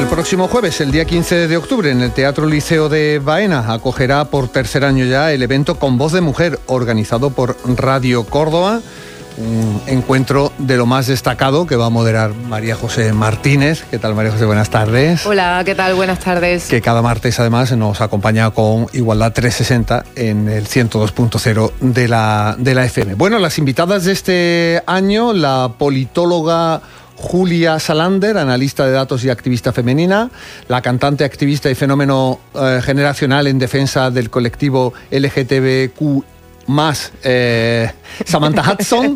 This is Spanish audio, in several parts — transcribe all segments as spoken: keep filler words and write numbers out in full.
El próximo jueves, el día quince de octubre, en el Teatro Liceo de Baena, acogerá por tercer año ya el evento Con Voz de Mujer, organizado por Radio Córdoba. Un encuentro de lo más destacado que va a moderar María José Martínez. ¿Qué tal, María José? Buenas tardes. Hola, ¿qué tal? Buenas tardes. Que cada martes, además, nos acompaña con Igualdad trescientos sesenta en el ciento dos punto cero de la, de la F M. Bueno, las invitadas de este año, la politóloga Julia Salander, analista de datos y activista femenina, la cantante, activista y fenómeno eh, generacional en defensa del colectivo L G T B Q más, eh, Samantha Hudson,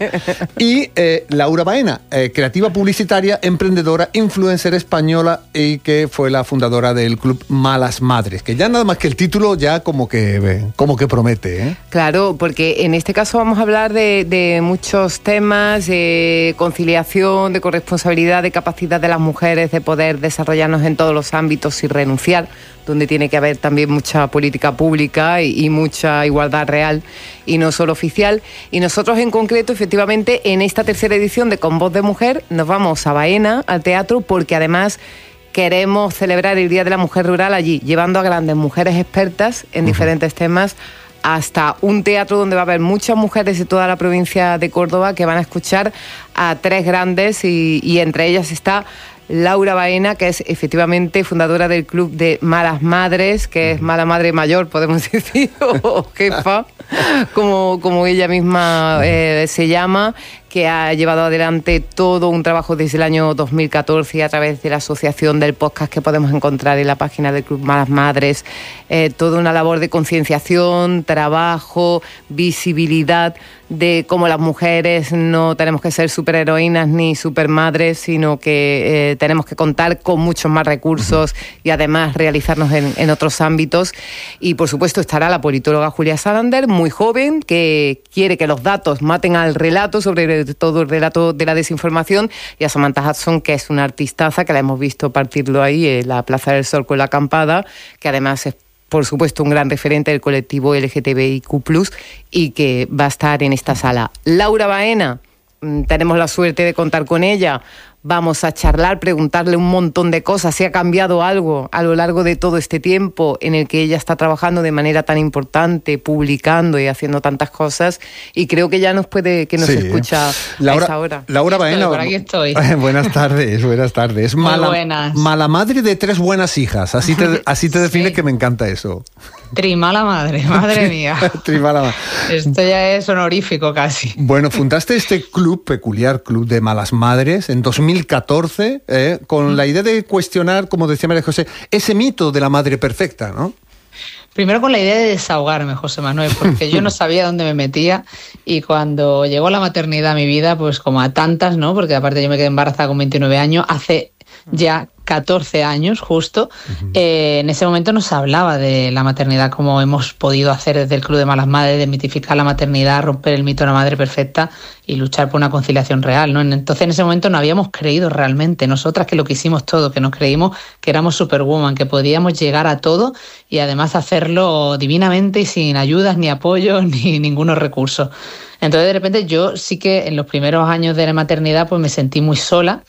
y eh, Laura Baena, eh, creativa publicitaria, emprendedora, influencer española y que fue la fundadora del club Malas Madres, que ya nada más que el título ya como que, como que promete, ¿eh? Claro, porque en este caso vamos a hablar de, de muchos temas, de conciliación, de corresponsabilidad, de capacidad de las mujeres de poder desarrollarnos en todos los ámbitos sin renunciar, donde tiene que haber también mucha política pública y, y mucha igualdad real y no solo oficial. Y nosotros en concreto, efectivamente, en esta tercera edición de Con Voz de Mujer, nos vamos a Baena, al teatro, porque además queremos celebrar el Día de la Mujer Rural allí, llevando a grandes mujeres expertas en uh-huh. diferentes temas, hasta un teatro donde va a haber muchas mujeres de toda la provincia de Córdoba que van a escuchar a tres grandes y, y entre ellas está Laura Baena, que es efectivamente fundadora del club de Malas Madres, que es mala madre mayor, podemos decir, o jefa, como, como ella misma eh, se llama, que ha llevado adelante todo un trabajo desde el año dos mil catorce a través de la asociación del podcast que podemos encontrar en la página del Club Malas Madres, eh, toda una labor de concienciación, trabajo, visibilidad de cómo las mujeres no tenemos que ser superheroínas ni supermadres, sino que eh, tenemos que contar con muchos más recursos y además realizarnos en, en otros ámbitos. Y por supuesto estará la politóloga Julia Salander, muy joven, que quiere que los datos maten al relato sobre todo el relato de la desinformación, y a Samantha Hudson, que es una artistaza que la hemos visto partirlo ahí en la Plaza del Sol con la acampada, que además es por supuesto un gran referente del colectivo L G T B I Q plus, y que va a estar en esta sala. Laura Baena, tenemos la suerte de contar con ella. Vamos a charlar, preguntarle un montón de cosas, si ha cambiado algo a lo largo de todo este tiempo en el que ella está trabajando de manera tan importante, publicando y haciendo tantas cosas, y creo que ya nos puede, que nos sí. escucha Laura, a esa hora. Laura Baena, por aquí estoy. Buenas tardes, buenas tardes. Muy mala, buenas. Mala madre de tres buenas hijas, así te, así te define, sí. Que me encanta eso. Trimala madre, madre mía. Trimala madre. Esto ya es honorífico casi. Bueno, fundaste este club, peculiar club de Malas Madres, en dos mil catorce, eh, con mm. la idea de cuestionar, como decía María José, ese mito de la madre perfecta, ¿no? Primero con la idea de desahogarme, José Manuel, porque yo no sabía dónde me metía, y cuando llegó la maternidad a mi vida, pues como a tantas, ¿no? Porque aparte yo me quedé embarazada con veintinueve años, hace ya catorce años justo, uh-huh. eh, en ese momento no se hablaba de la maternidad como hemos podido hacer desde el Club de Malas Madres, de mitificar la maternidad, romper el mito de la madre perfecta y luchar por una conciliación real, ¿no? Entonces en ese momento no habíamos creído realmente, nosotras que lo que hicimos todo, que nos creímos que éramos superwoman, que podíamos llegar a todo y además hacerlo divinamente y sin ayudas, ni apoyos, ni ningunos recursos. Entonces de repente yo sí que en los primeros años de la maternidad pues me sentí muy sola.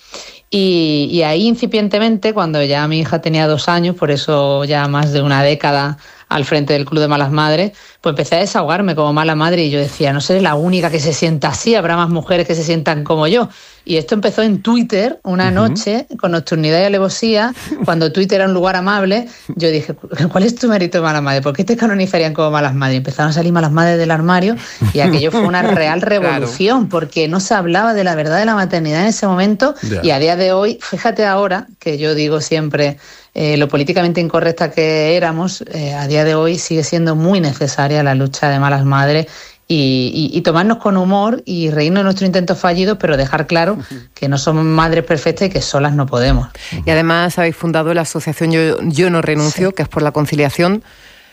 Y, y ahí incipientemente, cuando ya mi hija tenía dos años, por eso ya más de una década al frente del Club de Malas Madres, pues empecé a desahogarme como mala madre y yo decía, no seré la única que se sienta así, habrá más mujeres que se sientan como yo. Y esto empezó en Twitter una uh-huh. noche, con nocturnidad y alevosía, cuando Twitter era un lugar amable. Yo dije, ¿cuál es tu mérito de mala madre? ¿Por qué te canonizarían como malas madres? Empezaron a salir malas madres del armario y aquello fue una real revolución, claro. porque no se hablaba de la verdad de la maternidad en ese momento yeah. y a día de hoy, fíjate ahora, que yo digo siempre eh, lo políticamente incorrecta que éramos, eh, a día de hoy sigue siendo muy necesaria la lucha de malas madres. Y, y, y tomarnos con humor y reírnos de nuestros intentos fallidos, pero dejar claro que no somos madres perfectas y que solas no podemos. Y además habéis fundado la asociación Yo, Yo No Renuncio, sí. que es por la conciliación,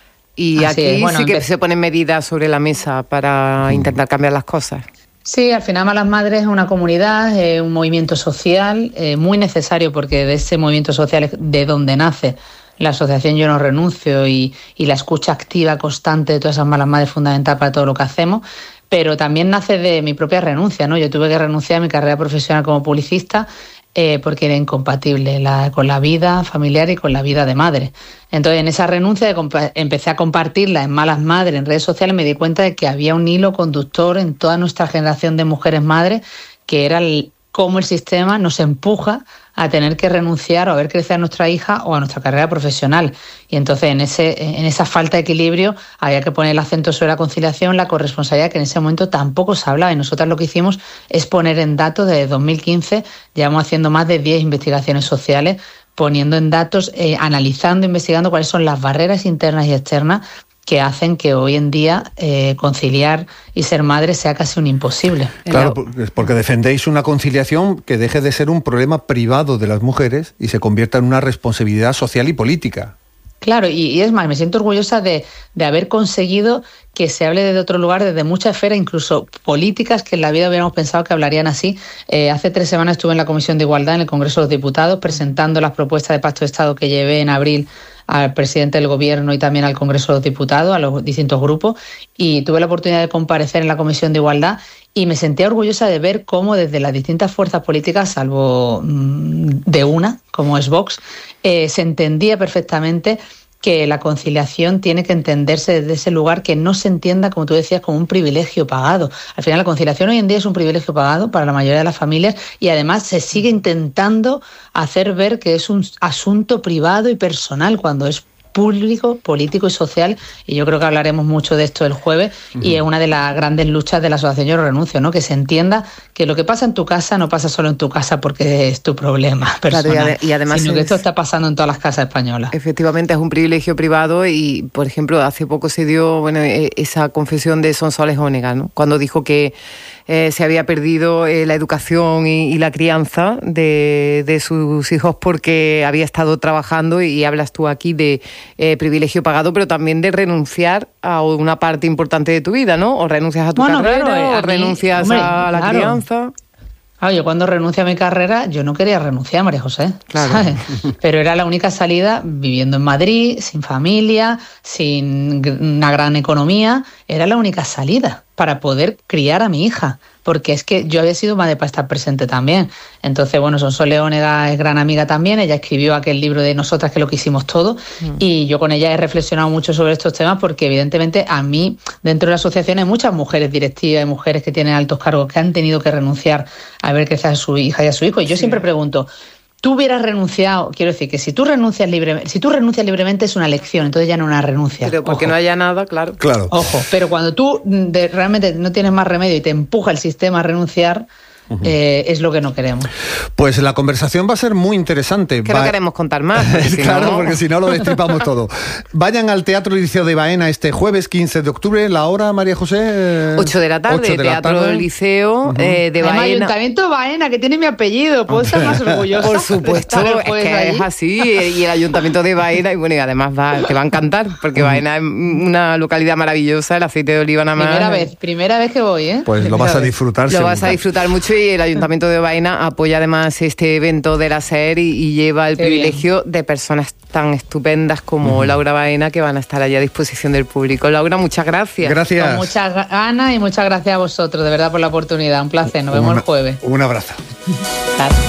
y Así aquí bueno, sí que se ponen medidas sobre la mesa para intentar cambiar las cosas. Sí, al final Malas Madres es una comunidad, es un movimiento social eh, muy necesario, porque de ese movimiento social es de donde nace la asociación Yo No Renuncio, y, y la escucha activa constante de todas esas malas madres es fundamental para todo lo que hacemos, pero también nace de mi propia renuncia, ¿no? Yo tuve que renunciar a mi carrera profesional como publicista eh, porque era incompatible la, con la vida familiar y con la vida de madre. Entonces, en esa renuncia de compa- empecé a compartirla en Malas Madres, en redes sociales, me di cuenta de que había un hilo conductor en toda nuestra generación de mujeres madres, que era el, cómo el sistema nos empuja a tener que renunciar o a ver crecer a nuestra hija o a nuestra carrera profesional. Y entonces en ese en esa falta de equilibrio había que poner el acento sobre la conciliación, la corresponsabilidad, que en ese momento tampoco se hablaba. Y nosotras lo que hicimos es poner en datos desde dos mil quince, llevamos haciendo más de diez investigaciones sociales, poniendo en datos, eh, analizando, investigando cuáles son las barreras internas y externas que hacen que hoy en día eh, conciliar y ser madre sea casi un imposible. Claro, porque defendéis una conciliación que deje de ser un problema privado de las mujeres y se convierta en una responsabilidad social y política. Claro, y, y es más, me siento orgullosa de, de haber conseguido que se hable desde otro lugar, desde muchas esferas, incluso políticas que en la vida hubiéramos pensado que hablarían así. Eh, hace tres semanas estuve en la Comisión de Igualdad en el Congreso de los Diputados presentando las propuestas de Pacto de Estado que llevé en abril al presidente del Gobierno y también al Congreso de los Diputados, a los distintos grupos, y tuve la oportunidad de comparecer en la Comisión de Igualdad y me sentía orgullosa de ver cómo desde las distintas fuerzas políticas, salvo mmm, de una, como es Vox, eh, se entendía perfectamente que la conciliación tiene que entenderse desde ese lugar, que no se entienda, como tú decías, como un privilegio pagado. Al final la conciliación hoy en día es un privilegio pagado para la mayoría de las familias y además se sigue intentando hacer ver que es un asunto privado y personal cuando es público, político y social, y yo creo que hablaremos mucho de esto el jueves, uh-huh. y es una de las grandes luchas de la asociación Yo Renuncio, ¿no? Que se entienda que lo que pasa en tu casa no pasa solo en tu casa porque es tu problema personal, claro, y, ade- y además sino es, que esto está pasando en todas las casas españolas. Efectivamente, es un privilegio privado y, por ejemplo, hace poco se dio bueno esa confesión de Sonsoles Onega, ¿no? Cuando dijo que eh, se había perdido eh, la educación y, y la crianza de, de sus hijos porque había estado trabajando, y, y hablas tú aquí de Eh, privilegio pagado, pero también de renunciar a una parte importante de tu vida, ¿no? O renuncias a tu bueno, carrera, claro, o a renuncias mí, hombre, a la claro. crianza. Ah, yo cuando renuncié a mi carrera, yo no quería renunciar, María José, claro. ¿sabes? Pero era la única salida, viviendo en Madrid, sin familia, sin una gran economía, era la única salida para poder criar a mi hija, porque es que yo había sido madre para estar presente también. Entonces, bueno, Sonsoles Onega es gran amiga también, ella escribió aquel libro de Nosotras que lo quisimos todo, mm. y yo con ella he reflexionado mucho sobre estos temas, porque evidentemente a mí, dentro de la asociación hay muchas mujeres directivas, hay mujeres que tienen altos cargos que han tenido que renunciar a ver crecer a su hija y a su hijo, y yo sí. siempre pregunto, tú hubieras renunciado, quiero decir que si tú renuncias libremente, si tú renuncias libremente es una elección, entonces ya no es una renuncia. Pero porque Ojo. no haya nada, claro. Claro. Ojo, pero cuando tú de, realmente no tienes más remedio y te empuja el sistema a renunciar, Uh-huh. Eh, es lo que no queremos. Pues la conversación va a ser muy interesante. Que va... no queremos contar más. Porque si claro, no... porque si no lo destripamos todo. Vayan al Teatro Liceo de Baena este jueves quince de octubre. ¿La hora, María José? ocho de la tarde, ocho de Teatro la tarde. Liceo uh-huh. eh, de Baena. El Ayuntamiento de Baena, que tiene mi apellido. ¿Puedo estar más orgullosa? Por supuesto, es que ahí. Es así. Y el Ayuntamiento de Baena, y bueno, y además va, te va a encantar, porque uh-huh. Baena es una localidad maravillosa, el aceite de oliva nada más. Primera vez, primera vez que voy, ¿eh? Pues primera lo vas a vez. disfrutar. Lo seguro. vas a disfrutar mucho, y el Ayuntamiento de Baena apoya además este evento de la SER y, y lleva el Qué privilegio bien. de personas tan estupendas como uh-huh. Laura Baena, que van a estar allí a disposición del público. Laura, muchas gracias. Gracias. Con muchas ganas y muchas gracias a vosotros, de verdad, por la oportunidad. Un placer, nos vemos un, el jueves. Un abrazo. Gracias.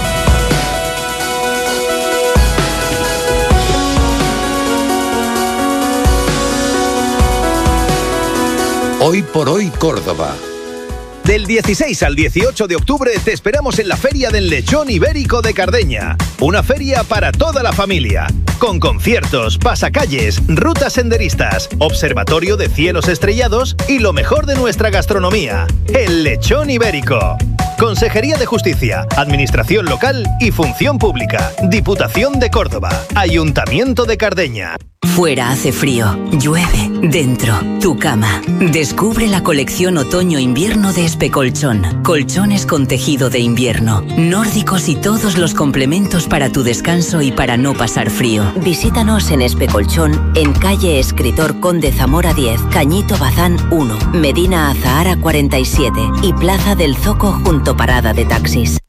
Hoy por hoy Córdoba. Del dieciséis al dieciocho de octubre te esperamos en la Feria del Lechón Ibérico de Cardeña. Una feria para toda la familia, con conciertos, pasacalles, rutas senderistas, observatorio de cielos estrellados y lo mejor de nuestra gastronomía, el Lechón Ibérico. Consejería de Justicia, Administración Local y Función Pública, Diputación de Córdoba, Ayuntamiento de Cardeña. Fuera hace frío, llueve, dentro, tu cama. Descubre la colección otoño-invierno de Especolchón. Colchones con tejido de invierno, nórdicos y todos los complementos para tu descanso y para no pasar frío. Visítanos en Especolchón, en calle Escritor Conde Zamora diez, Cañito Bazán uno, Medina Azahara cuarenta y siete y Plaza del Zoco junto Parada de Taxis.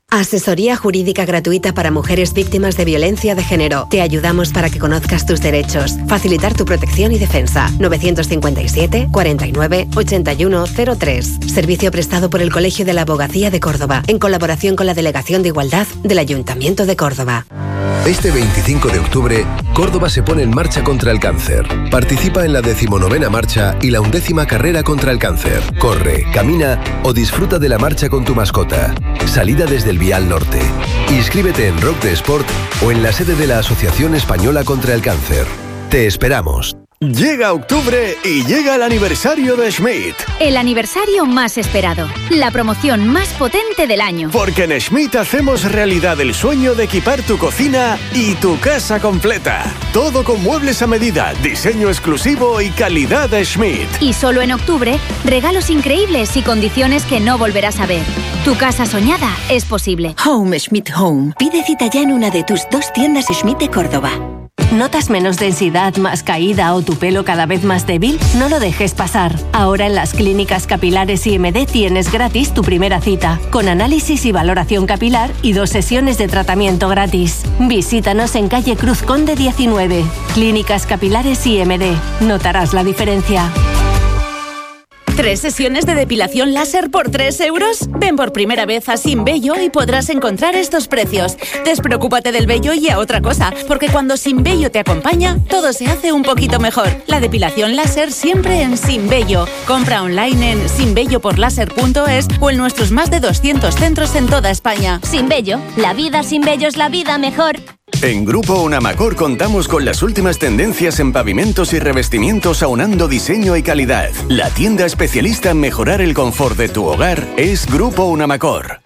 Asesoría jurídica gratuita para mujeres víctimas de violencia de género. Te ayudamos para que conozcas tus derechos, facilitar tu protección y defensa. novecientos cincuenta y siete, cuarenta y nueve, ochenta y uno cero tres. Servicio prestado por el Colegio de la Abogacía de Córdoba, en colaboración con la Delegación de Igualdad del Ayuntamiento de Córdoba. Este veinticinco de octubre, Córdoba se pone en marcha contra el cáncer. Participa en la decimonovena marcha y la undécima carrera contra el cáncer. Corre, camina o disfruta de la marcha con tu mascota. Salida desde el Vial Norte. Inscríbete en Rock de Sport o en la sede de la Asociación Española contra el Cáncer. Te esperamos. Llega octubre y llega el aniversario de Schmidt. El aniversario más esperado, la promoción más potente del año. Porque en Schmidt hacemos realidad el sueño de equipar tu cocina y tu casa completa. Todo con muebles a medida, diseño exclusivo y calidad de Schmidt. Y solo en octubre, regalos increíbles y condiciones que no volverás a ver. Tu casa soñada es posible. Home Schmidt Home. Pide cita ya en una de tus dos tiendas Schmidt de Córdoba. ¿Notas menos densidad, más caída o tu pelo cada vez más débil? No lo dejes pasar. Ahora en las clínicas capilares I M D tienes gratis tu primera cita, con análisis y valoración capilar y dos sesiones de tratamiento gratis. Visítanos en calle Cruz Conde diecinueve. Clínicas capilares I M D. Notarás la diferencia. ¿Tres sesiones de depilación láser por tres euros? Ven por primera vez a Sin Vello y podrás encontrar estos precios. Despreocúpate del vello y a otra cosa, porque cuando Sin Vello te acompaña, todo se hace un poquito mejor. La depilación láser siempre en Sin Vello. Compra online en sin vello por láser punto es o en nuestros más de doscientos centros en toda España. Sin Vello, la vida sin vello es la vida mejor. En Grupo Unamacor contamos con las últimas tendencias en pavimentos y revestimientos aunando diseño y calidad. La tienda especialista en mejorar el confort de tu hogar es Grupo Unamacor.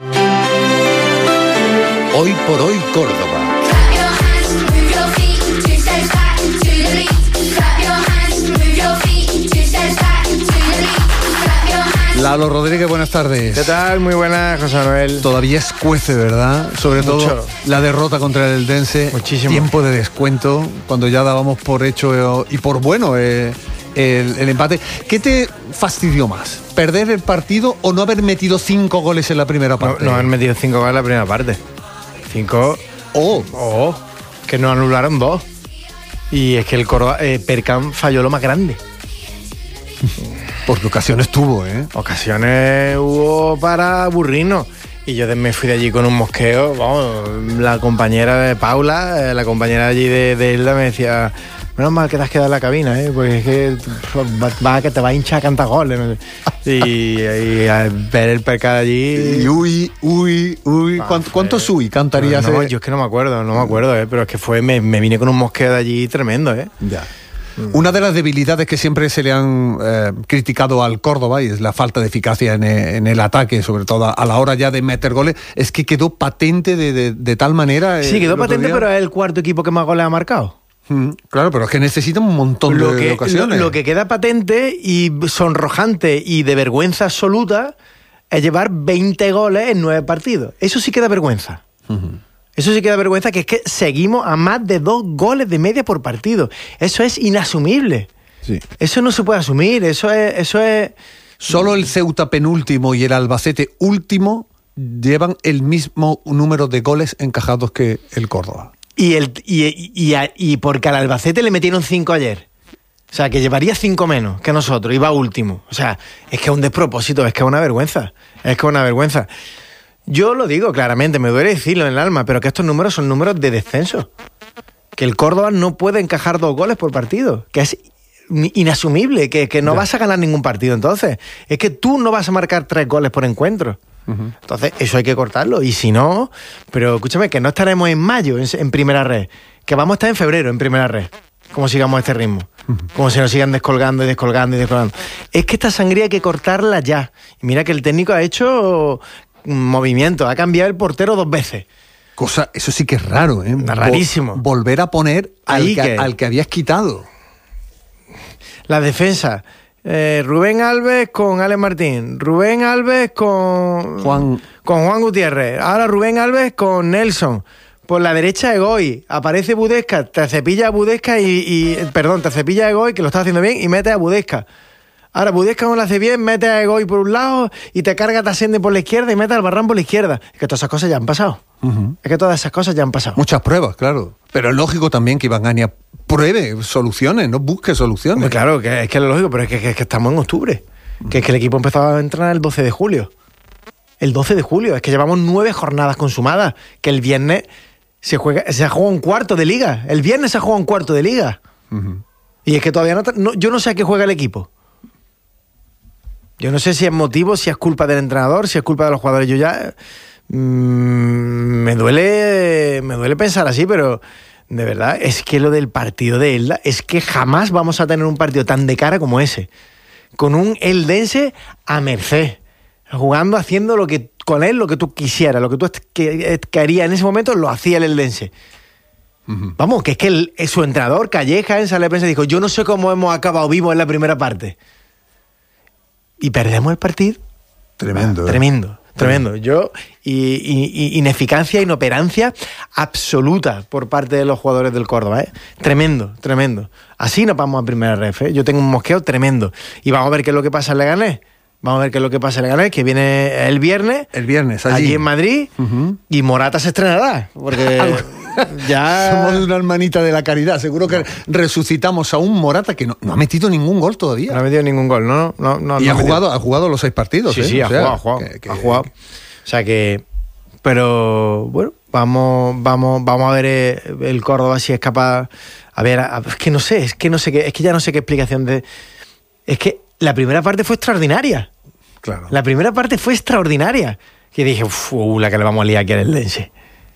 Hoy por hoy Córdoba. Lalo Rodríguez, buenas tardes. ¿Qué tal? Muy buenas, José Manuel. Todavía escuece, ¿verdad? Sobre Mucho. todo la derrota contra el Eldense. Muchísimo. Tiempo de descuento, cuando ya dábamos por hecho y por bueno eh, el, el empate. ¿Qué te fastidió más? ¿Perder el partido o no haber metido cinco goles en la primera parte? No, no haber metido cinco goles en la primera parte. Cinco... Oh. Oh. Que nos anularon dos. Y es que el Córdoba... Eh, Percam falló lo más grande. Porque ocasiones tuvo, ¿eh? Ocasiones hubo para aburrirnos. Y yo me fui de allí con un mosqueo. Vamos, la compañera de Paula, eh, la compañera allí de, de Hilda me decía... Menos mal que te has quedado en la cabina, ¿eh? Porque es que va, que te va a hinchar a cantar goles, ¿no? Y, y a ver el Percal allí... Y uy, uy, uy... Ah, ¿Cuánto, ¿Cuántos uy cantaría? No, no, yo es que no me acuerdo, no me acuerdo, ¿eh? Pero es que fue... Me, me vine con un mosqueo de allí tremendo, ¿eh? Ya. Una de las debilidades que siempre se le han eh, criticado al Córdoba, y es la falta de eficacia en el, en el ataque, sobre todo a la hora ya de meter goles, es que quedó patente de, de, de tal manera... Sí, quedó patente, pero es el cuarto equipo que más goles ha marcado. Mm, claro, pero es que necesita un montón lo de, que, de ocasiones. Lo, lo que queda patente y sonrojante y de vergüenza absoluta es llevar veinte goles en nueve partidos. Eso sí que da vergüenza. Uh-huh. Eso sí que da vergüenza, que es que seguimos a más de dos goles de media por partido. Eso es inasumible. Sí. Eso no se puede asumir, eso es... Eso es... Solo el Ceuta penúltimo y el Albacete último llevan el mismo número de goles encajados que el Córdoba. Y, el, y, y, y, y porque al Albacete le metieron cinco ayer. O sea, que llevaría cinco menos que nosotros, y va último. O sea, es que es un despropósito, es que es una vergüenza. Es que es una vergüenza. Yo lo digo claramente, me duele decirlo en el alma, pero que estos números son números de descenso. Que el Córdoba no puede encajar dos goles por partido. Que es inasumible, que, que no ya. vas a ganar ningún partido. Entonces, es que tú no vas a marcar tres goles por encuentro. Uh-huh. Entonces, eso hay que cortarlo. Y si no, pero escúchame, que no estaremos en mayo en, en primera red. Que vamos a estar en febrero en primera red. Como sigamos este ritmo. Uh-huh. Como si nos sigan descolgando y descolgando y descolgando. Es que esta sangría hay que cortarla ya. Y mira que el técnico ha hecho... movimiento, ha cambiado el portero dos veces. Cosa, eso sí que es raro, ¿eh? Rarísimo. Vol- volver a poner al que, que, al que habías quitado. La defensa. Eh, Rubén Alves con Alex Martín. Rubén Alves con Juan. con Juan Gutiérrez. Ahora Rubén Alves con Nelson. Por la derecha Egoy. Aparece Budesca, te cepilla a Budesca y, y... Perdón, te cepilla a Egoy, que lo está haciendo bien, y mete a Budesca. Ahora Budesca no lo hace bien, mete a Egoy por un lado y te carga a Tasende por la izquierda y mete al Barran por la izquierda. Es que todas esas cosas ya han pasado. Uh-huh. Es que todas esas cosas ya han pasado. Muchas pruebas, claro. Pero es lógico también que Iván Ania pruebe soluciones, no busque soluciones. Pues claro, que es que es lo lógico, pero es que, que, que estamos en octubre. Uh-huh. Que es que el equipo empezó a entrenar el doce de julio. El doce de julio. Es que llevamos nueve jornadas consumadas. Que el viernes se juega, se ha jugado un cuarto de liga. El viernes se ha jugado un cuarto de liga. Uh-huh. Y es que todavía no, no... Yo no sé a qué juega el equipo. Yo no sé si es motivo, si es culpa del entrenador, si es culpa de los jugadores. Yo ya mmm, me duele me duele pensar así, pero de verdad es que lo del partido de Elda es que jamás vamos a tener un partido tan de cara como ese, con un eldense a merced, jugando, haciendo lo que con él lo que tú quisieras, lo que tú que, que harías en ese momento lo hacía el eldense. Uh-huh. Vamos, que es que el, su entrenador Calleja en sala de prensa dijo: yo no sé cómo hemos acabado vivos en la primera parte. Y perdemos el partido. Tremendo. Ah, tremendo, eh. tremendo. Yo, y, y, y ineficacia, inoperancia absoluta por parte de los jugadores del Córdoba, ¿eh? Tremendo, tremendo. Así nos vamos a primera ref, ¿eh? Yo tengo un mosqueo tremendo. Y vamos a ver qué es lo que pasa en Leganés. Vamos a ver qué es lo que pasa en Leganés, que viene el viernes. El viernes, allí. Allí en Madrid. Uh-huh. Y Morata se estrenará. Porque ya... Somos una hermanita de la caridad. Seguro que resucitamos a un Morata que no, no ha metido ningún gol todavía. No ha metido ningún gol, ¿no? no, no y no ha, jugado, ha jugado los seis partidos. Sí, ¿eh? sí, ha, o sea, jugado, ha jugado, que, que... ha jugado. O sea que... Pero, bueno, vamos, vamos, vamos a ver el Córdoba si es capaz... A ver, a, es que no sé, es que no sé qué, es que ya no sé qué explicación de... Es que la primera parte fue extraordinaria. Claro. La primera parte fue extraordinaria. Que dije, uff, uh, la que le vamos a liar aquí al Eldense.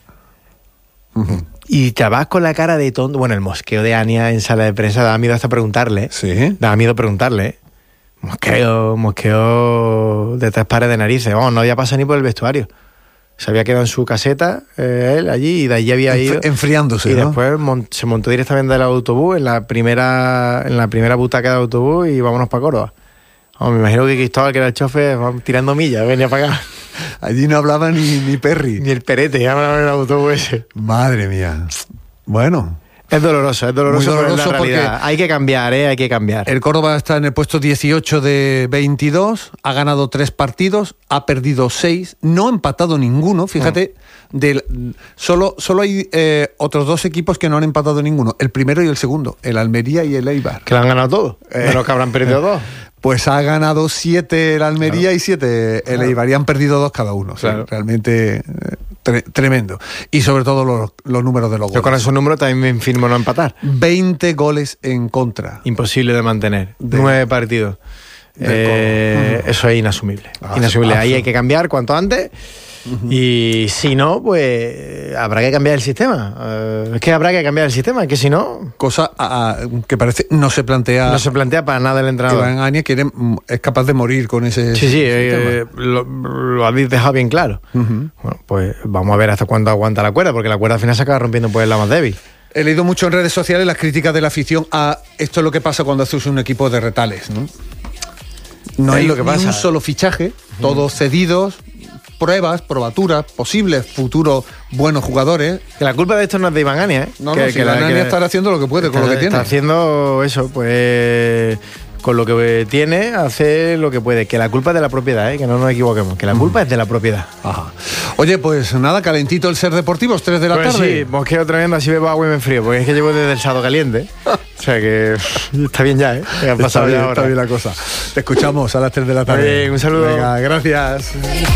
Uh-huh. Y te vas con la cara de tonto. Bueno, el mosqueo de Ania en sala de prensa daba miedo hasta preguntarle. Sí. Daba miedo preguntarle. Mosqueo, mosqueo de tres pares de narices. Vamos, no había pasado ni por el vestuario. Se había quedado en su caseta, eh, él allí, y de allí había ido. Enfriándose, y ¿no? después mont- se montó directamente del autobús, en la primera, en la primera butaca del autobús, y vámonos para Córdoba. Oh, me imagino que Cristóbal, que era el chofer, tirando millas, venía para acá. Allí no hablaba ni, ni Perry. Ni el Perete, ya hablaba en el autobús ese. Madre mía. Bueno. Es doloroso, es doloroso, Muy doloroso, pero es la realidad. Hay que cambiar, ¿eh? Hay que cambiar. El Córdoba está en el puesto dieciocho de veintidós, ha ganado tres partidos, ha perdido seis, no ha empatado ninguno, fíjate, no. del, solo, solo hay eh, otros dos equipos que no han empatado ninguno, el primero y el segundo, el Almería y el Eibar. Que lo han ganado todos, eh, pero que habrán perdido dos. Pues ha ganado siete el Almería, claro, y siete el Eibar, claro, y han perdido dos cada uno. Claro. O sea, realmente tre- tremendo. Y sobre todo los, los números de los goles. Yo con esos números también me firmo no empatar. veinte goles en contra. Imposible de mantener. De, Nueve partidos. Eh, uh-huh. Eso es inasumible. Ah, inasumible. Ahí hay que cambiar cuanto antes. Uh-huh. Y si no, pues habrá que cambiar el sistema. Uh, es que habrá que cambiar el sistema, es que si no... Cosa a, a, que parece no se plantea... No se plantea para nada el entrenador. Iván Ania quiere, es capaz de morir con ese Sí, sí, eh, lo, lo habéis dejado bien claro. Uh-huh. Bueno, pues vamos a ver hasta cuándo aguanta la cuerda, porque la cuerda al final se acaba rompiendo, pues es la más débil. He leído mucho en redes sociales las críticas de la afición a esto es lo que pasa cuando haces un equipo de retales, ¿no? No hay lo que pasa. un solo fichaje, uh-huh, todos cedidos, pruebas, probaturas, posibles futuros buenos jugadores. Que la culpa de esto no es de Iván Ania, ¿eh? No, que, no, si que Iván la, Ania que está haciendo lo que puede con está, lo que tiene. Está haciendo eso, pues con lo que tiene, hace lo que puede. Que la culpa es de la propiedad, ¿eh? Que no nos equivoquemos, que la culpa uh-huh. es de la propiedad. Ajá. Oye, pues nada, calentito el Ser Deportivos, tres de la pues tarde. Sí, mosqueo tremendo, así bebo agua y me enfrío, porque es que llevo desde el sábado caliente. O sea que está bien ya, ¿eh? Que ha pasado está, bien, ya está bien la cosa. Te escuchamos a las tres de la tarde. Bien, un saludo. Venga, gracias.